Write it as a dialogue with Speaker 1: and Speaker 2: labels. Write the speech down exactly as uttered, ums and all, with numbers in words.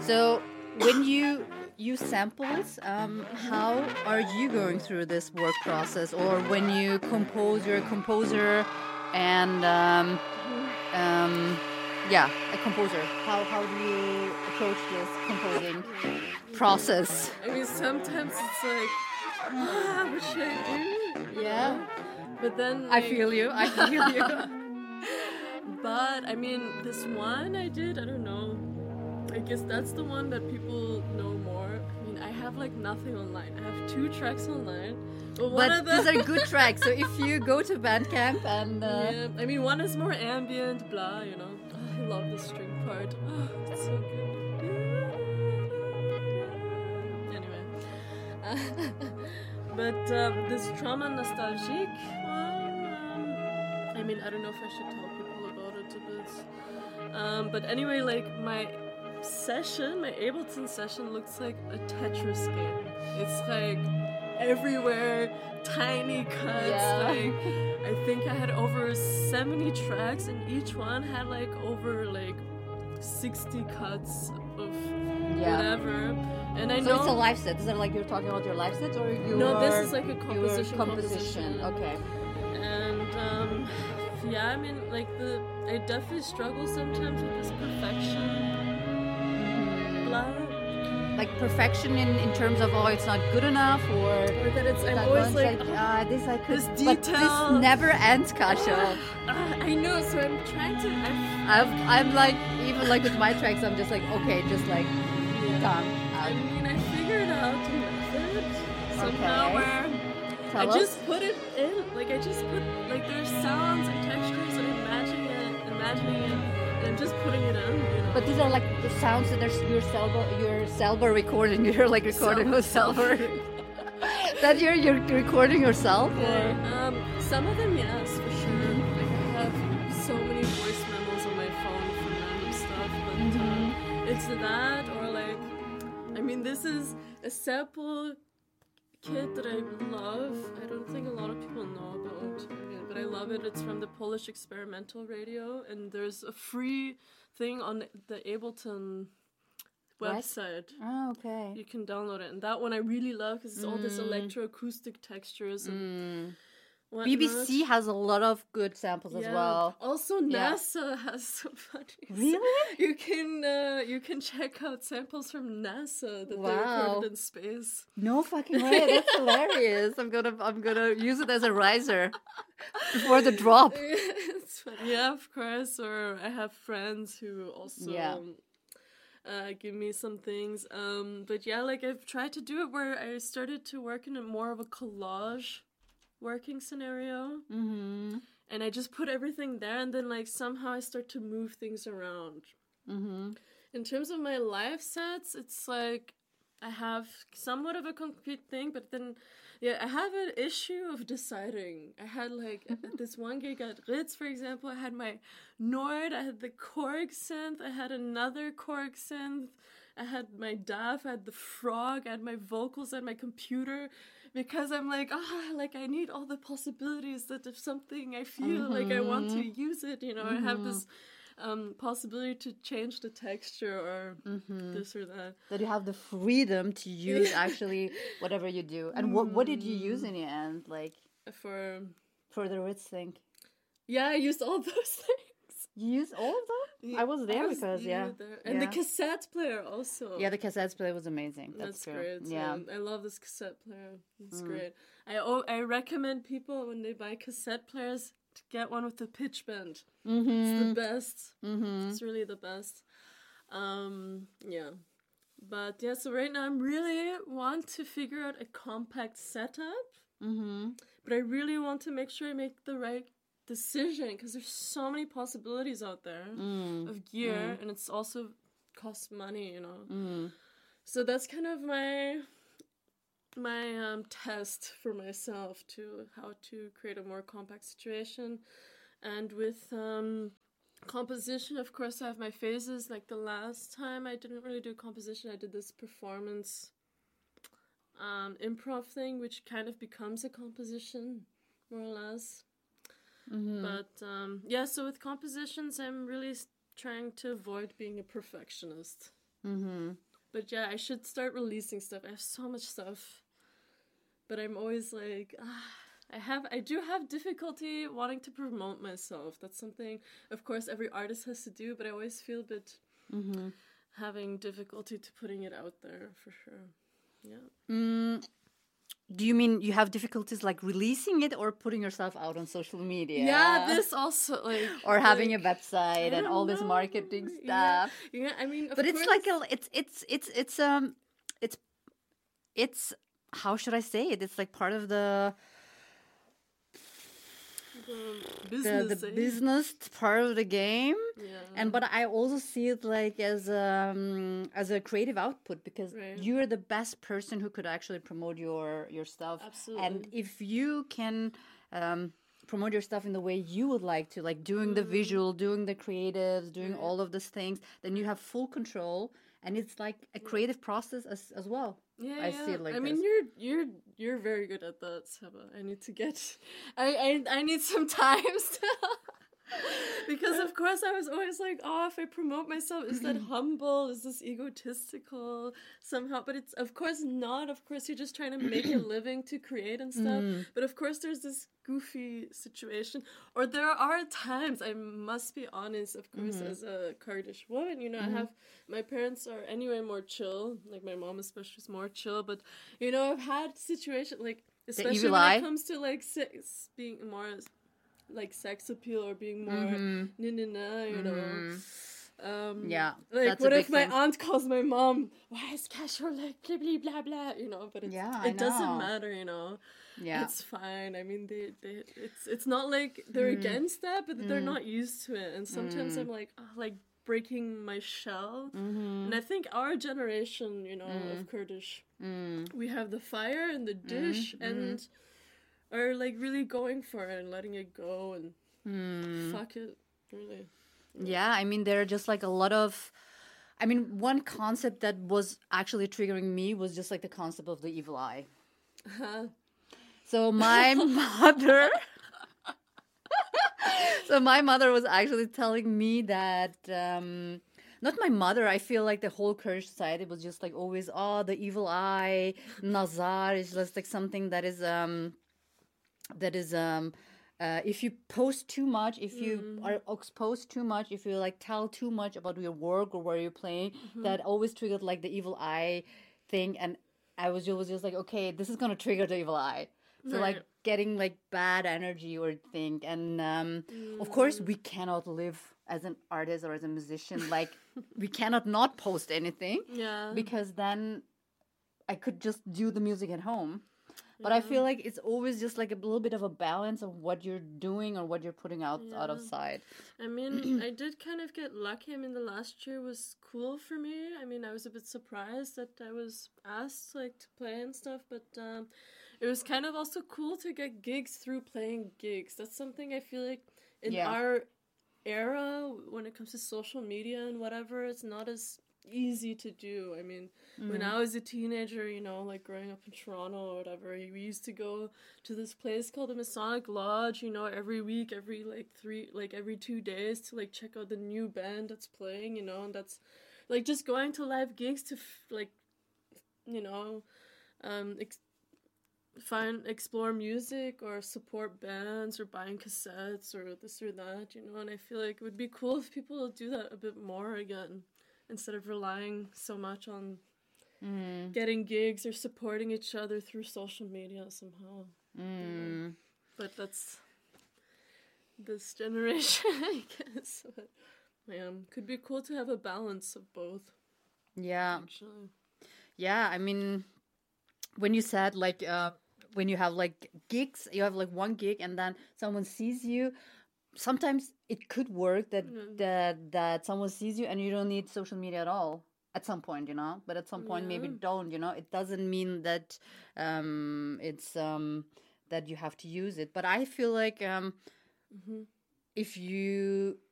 Speaker 1: So when you use samples, um, how are you going through this work process? Or when you compose, you're a composer, and um, um, yeah, a composer. How how do you approach this composing process?
Speaker 2: I mean, sometimes it's like, ah, what should I do?
Speaker 1: Yeah,
Speaker 2: but then
Speaker 1: I
Speaker 2: like,
Speaker 1: feel you. I feel you.
Speaker 2: But I mean, this one I did, I don't know. I guess that's the one that people know more. I mean, I have like nothing online. I have two tracks online. But, one
Speaker 1: But
Speaker 2: of them...
Speaker 1: these are good tracks. So if you go to Bandcamp and uh...
Speaker 2: yeah, I mean, one is more ambient, blah, you know. Oh, I love the string part. Oh, it's so good. Anyway, uh, but um, this Trauma Nostalgique one. Um, I mean, I don't know if I should tell people about it a bit. Um, but anyway, like my session, my Ableton session looks like a Tetris game. It's like everywhere, tiny cuts.
Speaker 1: Yeah.
Speaker 2: Like I think I had over seventy tracks, and each one had like over like sixty cuts of
Speaker 1: Yeah.
Speaker 2: whatever. And I
Speaker 1: So
Speaker 2: know
Speaker 1: it's a live set. Is it like you're talking about your live sets, or you?
Speaker 2: No, this is like a composition.
Speaker 1: composition.
Speaker 2: composition.
Speaker 1: Okay.
Speaker 2: And um, yeah, I mean, like the I definitely struggle sometimes with this perfection. Blah.
Speaker 1: Like perfection in, in terms of, oh, it's not good enough, or,
Speaker 2: Or that it's I'm
Speaker 1: that
Speaker 2: always
Speaker 1: one's
Speaker 2: like,
Speaker 1: ah, this I could,
Speaker 2: this
Speaker 1: but
Speaker 2: detail.
Speaker 1: this never ends, Kasia.
Speaker 2: Ah, I know, so I'm trying to. I've,
Speaker 1: I'm, I'm like, even like with my tracks, I'm just like, okay, just like,
Speaker 2: yeah.
Speaker 1: done.
Speaker 2: I mean, I figured out a method somehow
Speaker 1: Okay.
Speaker 2: where
Speaker 1: Tell
Speaker 2: I
Speaker 1: us.
Speaker 2: just put it in. Like I just put like there's sounds and textures, and I'm imagining it, imagining it, and I'm just putting it in. You know.
Speaker 1: But these are like the sounds that are your Selva, your Selva recording. You're like recording with Selva. That you're you're recording yourself, or
Speaker 2: Um, some of them, yes, for sure. Like I have so many voice memos on my phone for random stuff, but
Speaker 1: Mm-hmm.
Speaker 2: uh, it's that or like, I mean, this is a sample kit that I love. I don't think a lot of people know about it, but I love it. It's from the Polish Experimental Radio, and there's a free thing on the Ableton
Speaker 1: What?
Speaker 2: website.
Speaker 1: oh, okay.
Speaker 2: You can download it, and that one I really love because it's all this electroacoustic textures and whatnot.
Speaker 1: B B C has a lot of good samples as
Speaker 2: Yeah.
Speaker 1: well.
Speaker 2: Also,
Speaker 1: Yeah.
Speaker 2: NASA has some funny.
Speaker 1: Really?
Speaker 2: You can uh, you can check out samples from NASA that they
Speaker 1: Wow.
Speaker 2: recorded in space.
Speaker 1: No fucking way! That's hilarious. I'm gonna I'm gonna use it as a riser before the drop.
Speaker 2: It's fun. Yeah, of course. Or I have friends who also.
Speaker 1: Yeah.
Speaker 2: Uh, give me some things. Um, but yeah, like I've tried to do it where I started to work in a more of a collage working scenario.
Speaker 1: Mm-hmm.
Speaker 2: And I just put everything there, and then like somehow I start to move things around.
Speaker 1: Mm-hmm.
Speaker 2: In terms of my live sets, it's like I have somewhat of a concrete thing, but then yeah, I have an issue of deciding. I had like at this one gig at Ritz, for example, I had my Nord, I had the Korg synth, I had another Korg synth, I had my D A W, I had the Frog, I had my vocals and my computer. Because I'm like, ah, oh, like I need all the possibilities that if something I feel mm-hmm. like I want to use it, you know, mm-hmm. I have this um, possibility to change the texture or mm-hmm. this or that.
Speaker 1: That you have the freedom to use actually whatever you do. And what what did you use in the end, like
Speaker 2: for
Speaker 1: for the Ritz thing?
Speaker 2: Yeah, I used all those things.
Speaker 1: You used all of them? Yeah, I was there I was, because yeah,
Speaker 2: there. and
Speaker 1: yeah.
Speaker 2: the cassette player also.
Speaker 1: Yeah, the cassette player was amazing. That's,
Speaker 2: That's great.
Speaker 1: Yeah,
Speaker 2: um, I love this cassette player. It's
Speaker 1: mm.
Speaker 2: great. I oh, I recommend people when they buy cassette players to get one with the pitch bend.
Speaker 1: Mm-hmm.
Speaker 2: It's the best.
Speaker 1: Mm-hmm.
Speaker 2: It's really the best. Um, yeah, but yeah. So right now, I'm really want to figure out a compact setup.
Speaker 1: Mm-hmm.
Speaker 2: But I really want to make sure I make the right decision because there's so many possibilities out there
Speaker 1: mm.
Speaker 2: of gear,
Speaker 1: mm.
Speaker 2: and it's also costs money, you know.
Speaker 1: Mm.
Speaker 2: So that's kind of my my um, test for myself to how to create a more compact situation. And with um, composition, of course, I have my phases. Like the last time I didn't really do composition, I did this performance um, improv thing, which kind of becomes a composition, more or less. Mm-hmm. But um, yeah, so with compositions, I'm really trying to avoid being a perfectionist.
Speaker 1: Mm-hmm.
Speaker 2: But yeah, I should start releasing stuff. I have so much stuff, but I'm always like, ah, I have, I do have difficulty wanting to promote myself. That's something, of course, every artist has to do, but I always feel a bit
Speaker 1: Mm-hmm.
Speaker 2: having difficulty to putting it out there for sure. Yeah.
Speaker 1: Mm, do you mean you have difficulties like releasing it or putting yourself out on social media?
Speaker 2: Yeah, this also like
Speaker 1: or having
Speaker 2: like,
Speaker 1: a website
Speaker 2: I
Speaker 1: and all
Speaker 2: don't
Speaker 1: this
Speaker 2: know.
Speaker 1: marketing
Speaker 2: Yeah,
Speaker 1: stuff.
Speaker 2: yeah. I mean, of
Speaker 1: But it's
Speaker 2: course,
Speaker 1: like a it's it's it's it's um it's it's how should I say it? It's like part of the
Speaker 2: the
Speaker 1: the,
Speaker 2: business.
Speaker 1: the
Speaker 2: eh?
Speaker 1: business part of the game.
Speaker 2: Yeah.
Speaker 1: And but I also see it like as um as a creative output because
Speaker 2: Right.
Speaker 1: you're the best person who could actually promote your your stuff.
Speaker 2: Absolutely.
Speaker 1: And if you can um promote your stuff in the way you would like to, like doing the visual, doing the creatives, doing
Speaker 2: Right.
Speaker 1: all of these things, then you have full control, and it's like a creative process as as well.
Speaker 2: Yeah,
Speaker 1: I
Speaker 2: yeah.
Speaker 1: see it like
Speaker 2: I mean,
Speaker 1: this.
Speaker 2: you're you're you're very good at that, Seba. I need to get, I I, I need some time still. Because of course I was always like, oh, if I promote myself, is that humble? Is this egotistical somehow? But it's of course not. Of course you're just trying to make a living to create and stuff. But of course there's this goofy situation. Or there are times, I must be honest, of course, as a Kurdish woman, you know, I have, my parents are anyway more chill. Like my mom especially is more chill. But, you know, I've had situations like, especially
Speaker 1: evil
Speaker 2: when
Speaker 1: eye?
Speaker 2: it comes to like sex, being more like sex appeal or being more
Speaker 1: Mm-hmm.
Speaker 2: na na na, you know. Um,
Speaker 1: Yeah,
Speaker 2: like
Speaker 1: that's a
Speaker 2: what if
Speaker 1: big
Speaker 2: my
Speaker 1: thing.
Speaker 2: aunt calls my mom, why is casual like blah blah blah blah, you know? But it's,
Speaker 1: Yeah, I
Speaker 2: it doesn't
Speaker 1: know.
Speaker 2: matter, you know.
Speaker 1: Yeah.
Speaker 2: It's fine. I mean, they, they it's it's not like they're
Speaker 1: Mm.
Speaker 2: against that, but they're not used to it. And sometimes I'm like, oh, like breaking my shell.
Speaker 1: Mm-hmm.
Speaker 2: And I think our generation, you know, of Kurdish,
Speaker 1: Mm.
Speaker 2: we have the fire and the dish
Speaker 1: Mm-hmm.
Speaker 2: and are like really going for it and letting it go and
Speaker 1: Mm.
Speaker 2: fuck it, really.
Speaker 1: Yeah, I mean, there are just like a lot of. I mean, one concept that was actually triggering me was just like the concept of the evil eye. So my mother. So my mother was actually telling me that. Um, not my mother. I feel like the whole Kurdish society was just like always, oh, the evil eye, nazar is just like something that is um, that is um. Uh, if you post too much, if you are exposed too much, if you like tell too much about your work or where you're playing, that always triggered like the evil eye thing. And I was always just like, okay, this is gonna trigger the evil eye. So like
Speaker 2: Right.
Speaker 1: getting like bad energy or thing. And um, of course, we cannot live as an artist or as a musician. Like we cannot not post anything
Speaker 2: Yeah.
Speaker 1: because then I could just do the music at home. But I feel like it's always just like a little bit of a balance of what you're doing or what you're putting out out of
Speaker 2: Yeah.
Speaker 1: sight.
Speaker 2: I mean, I did kind of get lucky. I mean, the last year was cool for me. I mean, I was a bit surprised that I was asked like to play and stuff, but um, it was kind of also cool to get gigs through playing gigs. That's something I feel like in
Speaker 1: Yeah.
Speaker 2: our era, when it comes to social media and whatever, it's not as easy to do. I mean, when I was a teenager, you know, like growing up in Toronto or whatever, we used to go to this place called the Masonic Lodge, you know, every week, every like three, like every two days to like check out the new band that's playing, you know, and that's like just going to live gigs to f- like, you know, um, ex- find, explore music or support bands or buying cassettes or this or that, you know, and I feel like it would be cool if people would do that a bit more again instead of relying so much on
Speaker 1: Mm.
Speaker 2: getting gigs or supporting each other through social media somehow.
Speaker 1: Mm.
Speaker 2: But that's this generation, I guess. But yeah, could be cool to have a balance of both,
Speaker 1: Yeah.
Speaker 2: actually.
Speaker 1: Yeah. I mean, when you said like, uh, when you have like gigs, you have like one gig and then someone sees you. Sometimes it could work that
Speaker 2: Mm.
Speaker 1: that that someone sees you and you don't need social media at all at some point, you know. But at some point, maybe
Speaker 2: Yeah.
Speaker 1: don't. You know, it doesn't mean that um, it's um, that you have to use it. But I feel like um,
Speaker 2: Mhm.
Speaker 1: if you